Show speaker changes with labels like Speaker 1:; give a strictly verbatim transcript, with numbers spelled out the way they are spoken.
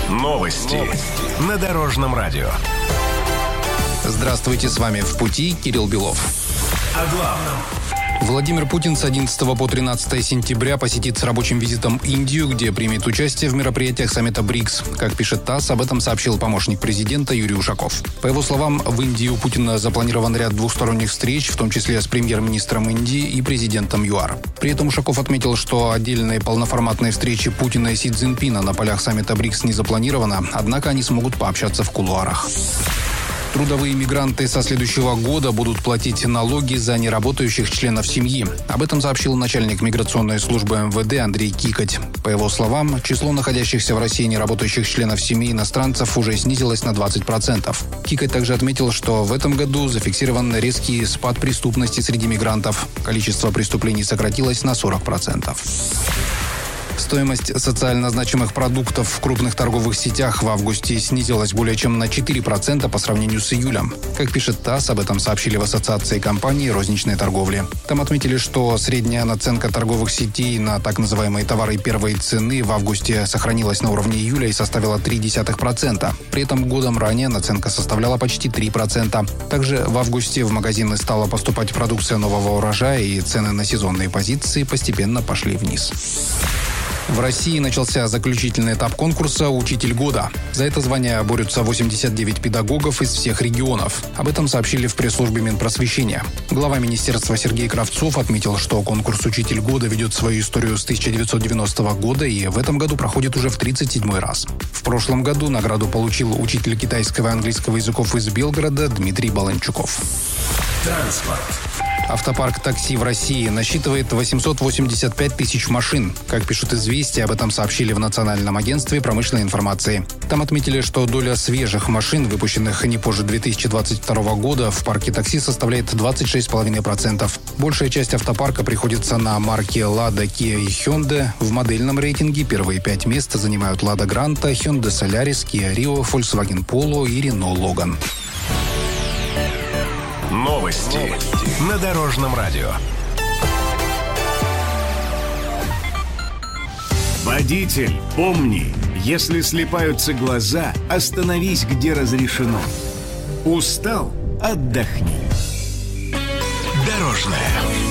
Speaker 1: Новости, Новости. На Дорожном радио.
Speaker 2: Здравствуйте, с вами «В пути» Кирилл Белов.
Speaker 1: О главном.
Speaker 2: Владимир Путин с одиннадцатого по тринадцатое сентября посетит с рабочим визитом Индию, где примет участие в мероприятиях саммита БРИКС. Как пишет ТАСС, об этом сообщил помощник президента Юрий Ушаков. По его словам, в Индии у Путина запланирован ряд двусторонних встреч, в том числе с премьер-министром Индии и президентом ЮАР. При этом Ушаков отметил, что отдельные полноформатные встречи Путина и Си Цзиньпина на полях саммита БРИКС не запланировано, однако они смогут пообщаться в кулуарах. Трудовые мигранты со следующего года будут платить налоги за неработающих членов семьи. Об этом сообщил начальник миграционной службы эм вэ дэ Андрей Кикоть. По его словам, число находящихся в России неработающих членов семьи иностранцев уже снизилось на двадцать процентов. Кикоть также отметил, что в этом году зафиксирован резкий спад преступности среди мигрантов. Количество преступлений сократилось на сорок процентов. Стоимость социально значимых продуктов в крупных торговых сетях в августе снизилась более чем на четыре процента по сравнению с июлем. Как пишет ТАСС, об этом сообщили в Ассоциации компаний розничной торговли. Там отметили, что средняя наценка торговых сетей на так называемые товары первой цены в августе сохранилась на уровне июля и составила три десятых процента. При этом годом ранее наценка составляла почти три процента. Также в августе в магазины стала поступать продукция нового урожая, и цены на сезонные позиции постепенно пошли вниз. В России начался заключительный этап конкурса «Учитель года». За это звание борются восемьдесят девять педагогов из всех регионов. Об этом сообщили в пресс-службе Минпросвещения. Глава министерства Сергей Кравцов отметил, что конкурс «Учитель года» ведет свою историю с тысяча девятьсот девяностого года и в этом году проходит уже в тридцать седьмой раз. В прошлом году награду получил учитель китайского и английского языков из Белгорода Дмитрий Баланчуков.
Speaker 1: Транспорт.
Speaker 2: Автопарк такси в России насчитывает восемьсот восемьдесят пять тысяч машин. Как пишут «Известия», об этом сообщили в Национальном агентстве промышленной информации. Там отметили, что доля свежих машин, выпущенных не позже две тысячи двадцать второго года, в парке такси составляет двадцать шесть целых пять десятых процента. Большая часть автопарка приходится на марки Lada, Kia и Hyundai. В модельном рейтинге первые пять мест занимают Lada Granta, Hyundai Solaris, Kia Rio, Volkswagen Polo и Renault Logan.
Speaker 1: Новости, Новости. На Дорожном радио. Водитель, помни, если слипаются глаза, остановись, где разрешено. Устал? Отдохни. Дорожное.